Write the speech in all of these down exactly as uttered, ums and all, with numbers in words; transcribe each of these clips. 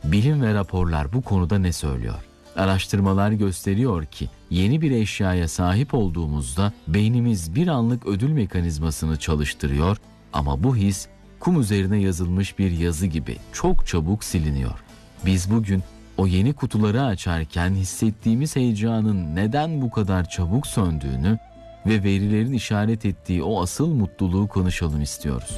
Bilim ve raporlar bu konuda ne söylüyor? Araştırmalar gösteriyor ki yeni bir eşyaya sahip olduğumuzda beynimiz bir anlık ödül mekanizmasını çalıştırıyor ama bu his kum üzerine yazılmış bir yazı gibi çok çabuk siliniyor. Biz bugün o yeni kutuları açarken hissettiğimiz heyecanın neden bu kadar çabuk söndüğünü ve verilerin işaret ettiği o asıl mutluluğu konuşalım istiyoruz.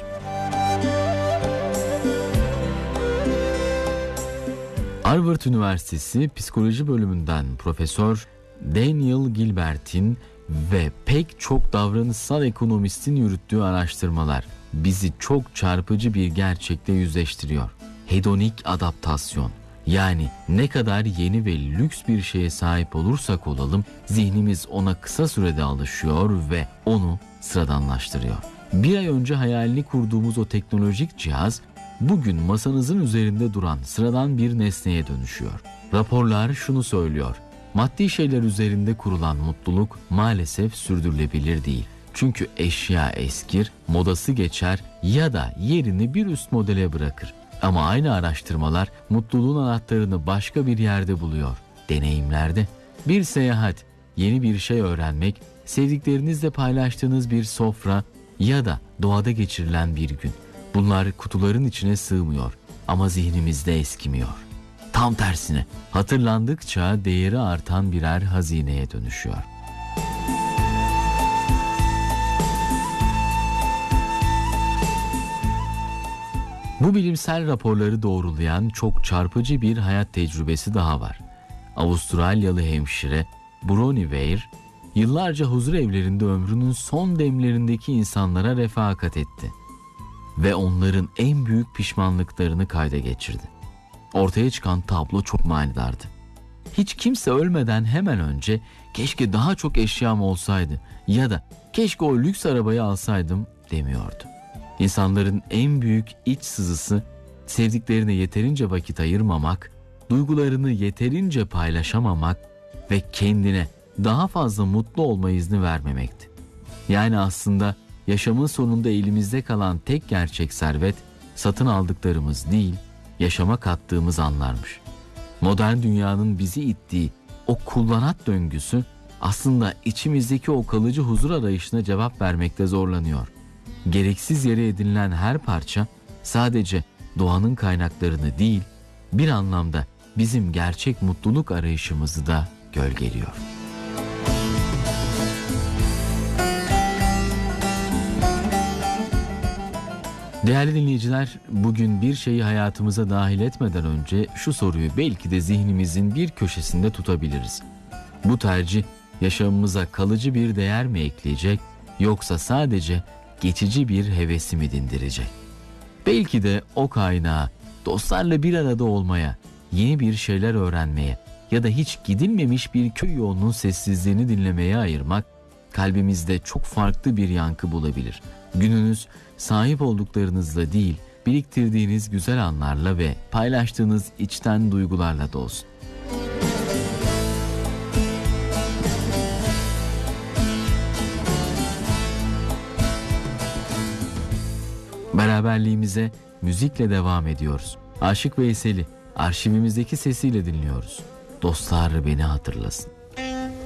Harvard Üniversitesi Psikoloji Bölümünden Profesör Daniel Gilbert'in ve pek çok davranışsal ekonomistin yürüttüğü araştırmalar bizi çok çarpıcı bir gerçekle yüzleştiriyor. Hedonik adaptasyon. Yani ne kadar yeni ve lüks bir şeye sahip olursak olalım, zihnimiz ona kısa sürede alışıyor ve onu sıradanlaştırıyor. Bir ay önce hayalini kurduğumuz o teknolojik cihaz, bugün masanızın üzerinde duran sıradan bir nesneye dönüşüyor. Raporlar şunu söylüyor: maddi şeyler üzerinde kurulan mutluluk maalesef sürdürülebilir değil. Çünkü eşya eskir, modası geçer ya da yerini bir üst modele bırakır. Ama aynı araştırmalar mutluluğun anahtarını başka bir yerde buluyor. Deneyimlerde. Bir seyahat, yeni bir şey öğrenmek, sevdiklerinizle paylaştığınız bir sofra ya da doğada geçirilen bir gün. Bunlar kutuların içine sığmıyor ama zihnimizde eskimiyor. Tam tersine hatırlandıkça değeri artan birer hazineye dönüşüyor. Bu bilimsel raporları doğrulayan çok çarpıcı bir hayat tecrübesi daha var. Avustralyalı hemşire Bronnie Ware yıllarca huzur evlerinde ömrünün son demlerindeki insanlara refakat etti ve onların en büyük pişmanlıklarını kayda geçirdi. Ortaya çıkan tablo çok manidardı. Hiç kimse ölmeden hemen önce keşke daha çok eşyam olsaydı ya da keşke o lüks arabayı alsaydım demiyordu. İnsanların en büyük iç sızısı sevdiklerine yeterince vakit ayırmamak, duygularını yeterince paylaşamamak ve kendine daha fazla mutlu olma izni vermemekti. Yani aslında yaşamın sonunda elimizde kalan tek gerçek servet satın aldıklarımız değil, yaşama kattığımız anlarmış. Modern dünyanın bizi ittiği o kullanat döngüsü aslında içimizdeki o kalıcı huzur arayışına cevap vermekte zorlanıyor. Gereksiz yere edinilen her parça sadece doğanın kaynaklarını değil, bir anlamda bizim gerçek mutluluk arayışımızı da gölgeliyor. Değerli dinleyiciler, bugün bir şeyi hayatımıza dahil etmeden önce şu soruyu belki de zihnimizin bir köşesinde tutabiliriz. Bu tercih yaşamımıza kalıcı bir değer mi ekleyecek, yoksa sadece geçici bir hevesi mi dindirecek? Belki de o kaynağı dostlarla bir arada olmaya, yeni bir şeyler öğrenmeye ya da hiç gidilmemiş bir köy yolunun sessizliğini dinlemeye ayırmak kalbimizde çok farklı bir yankı bulabilir. Gününüz sahip olduklarınızla değil, biriktirdiğiniz güzel anlarla ve paylaştığınız içten duygularla da olsun. Beraberliğimize müzikle devam ediyoruz. Aşık Veysel'i arşivimizdeki sesiyle dinliyoruz. Dostlar beni hatırlasın.